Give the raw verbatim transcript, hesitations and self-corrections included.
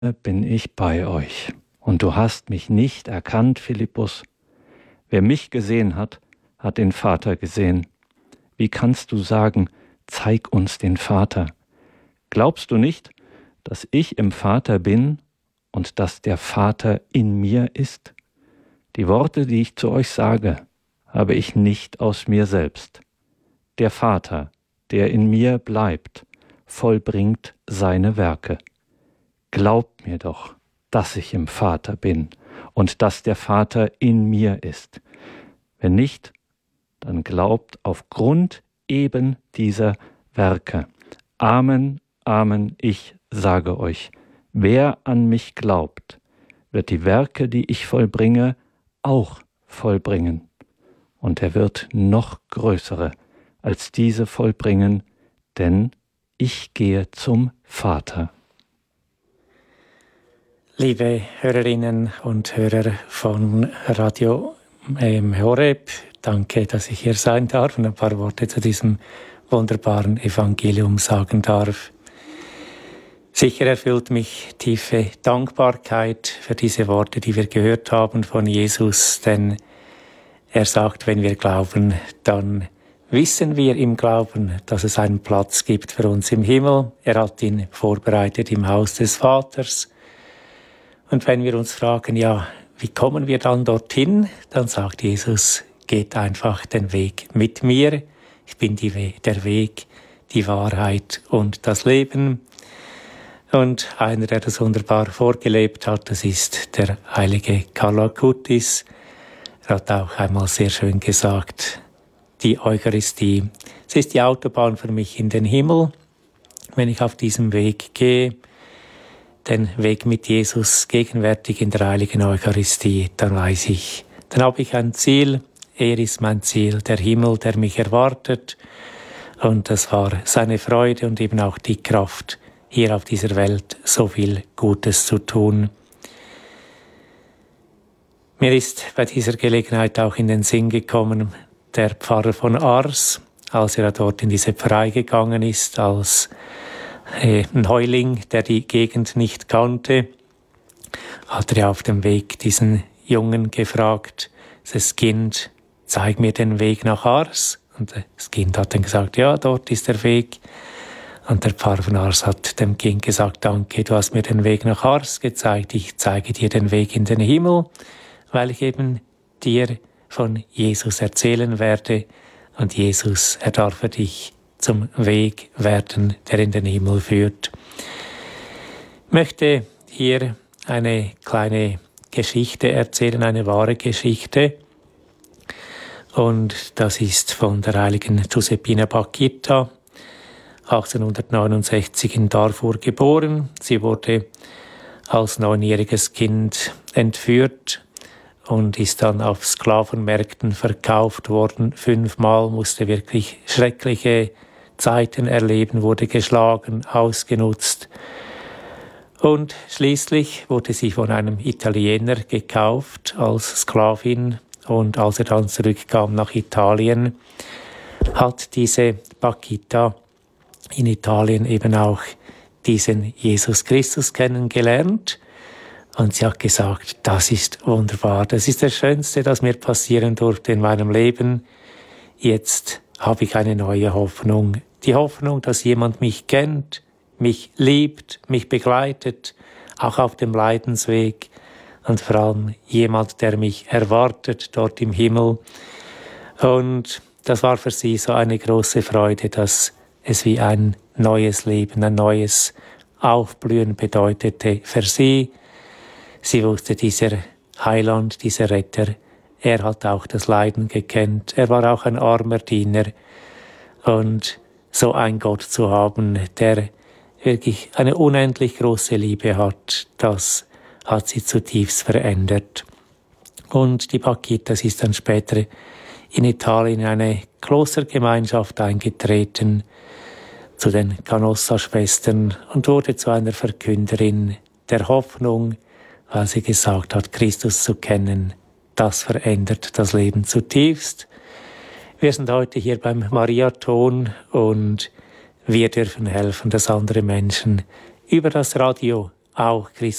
bin ich bei euch. Und du hast mich nicht erkannt, Philippus. Wer mich gesehen hat, hat den Vater gesehen. Wie kannst du sagen, zeig uns den Vater? Glaubst du nicht, dass ich im Vater bin und dass der Vater in mir ist? Die Worte, die ich zu euch sage, habe ich nicht aus mir selbst. Der Vater, der in mir bleibt, vollbringt seine Werke. Glaubt mir doch, dass ich im Vater bin und dass der Vater in mir ist. Wenn nicht, dann glaubt aufgrund eben dieser Werke. Amen, Amen, ich sage euch, wer an mich glaubt, wird die Werke, die ich vollbringe, auch vollbringen. Und er wird noch größere als diese vollbringen, denn ich gehe zum Vater. Liebe Hörerinnen und Hörer von Radio ähm, Horeb, danke, dass ich hier sein darf und ein paar Worte zu diesem wunderbaren Evangelium sagen darf. Sicher erfüllt mich tiefe Dankbarkeit für diese Worte, die wir gehört haben von Jesus, denn er sagt, wenn wir glauben, dann wissen wir im Glauben, dass es einen Platz gibt für uns im Himmel. Er hat ihn vorbereitet im Haus des Vaters. Und wenn wir uns fragen, ja, wie kommen wir dann dorthin? Dann sagt Jesus, geht einfach den Weg mit mir. Ich bin die We- der Weg, die Wahrheit und das Leben. Und einer, der das wunderbar vorgelebt hat, das ist der heilige Karl Acutis. Er hat auch einmal sehr schön gesagt, die Eucharistie, es ist die Autobahn für mich in den Himmel. Wenn ich auf diesem Weg gehe, den Weg mit Jesus gegenwärtig in der heiligen Eucharistie, dann weiß ich, dann habe ich ein Ziel, er ist mein Ziel, der Himmel, der mich erwartet. Und das war seine Freude und eben auch die Kraft, hier auf dieser Welt so viel Gutes zu tun. Mir ist bei dieser Gelegenheit auch in den Sinn gekommen, der Pfarrer von Ars, als er dort in diese Pfarrei gegangen ist, als äh, ein Neuling, der die Gegend nicht kannte, hat er auf dem Weg diesen Jungen gefragt, das Kind, zeig mir den Weg nach Ars. Und das Kind hat dann gesagt, ja, dort ist der Weg. Und der Pfarrer von Ars hat dem Kind gesagt, danke, du hast mir den Weg nach Ars gezeigt, ich zeige dir den Weg in den Himmel, weil ich eben dir von Jesus erzählen werde. Und Jesus, er darf für dich zum Weg werden, der in den Himmel führt. Ich möchte hier eine kleine Geschichte erzählen, eine wahre Geschichte. Und das ist von der heiligen Giuseppina Bakhita, achtzehnhundertneunundsechzig in Darfur geboren. Sie wurde als neunjähriges Kind entführt und ist dann auf Sklavenmärkten verkauft worden. Fünfmal musste wirklich schreckliche Zeiten erleben, wurde geschlagen, ausgenutzt. Und schließlich wurde sie von einem Italiener gekauft als Sklavin. Und als er dann zurückkam nach Italien, hat diese Bakhita in Italien eben auch diesen Jesus Christus kennengelernt. Und sie hat gesagt, das ist wunderbar, das ist das Schönste, das mir passieren durfte in meinem Leben. Jetzt habe ich eine neue Hoffnung. Die Hoffnung, dass jemand mich kennt, mich liebt, mich begleitet, auch auf dem Leidensweg. Und vor allem jemand, der mich erwartet dort im Himmel. Und das war für sie so eine große Freude, dass es wie ein neues Leben, ein neues Aufblühen bedeutete für sie. Sie wusste, dieser Heiland, dieser Retter, er hat auch das Leiden gekannt. Er war auch ein armer Diener. Und so ein Gott zu haben, der wirklich eine unendlich große Liebe hat, das hat sie zutiefst verändert. Und die Bakhita ist dann später in Italien in eine Klostergemeinschaft eingetreten, zu den Canossa-Schwestern und wurde zu einer Verkünderin der Hoffnung, weil sie gesagt hat, Christus zu kennen, das verändert das Leben zutiefst. Wir sind heute hier beim Mariathon und wir dürfen helfen, dass andere Menschen über das Radio auch Christus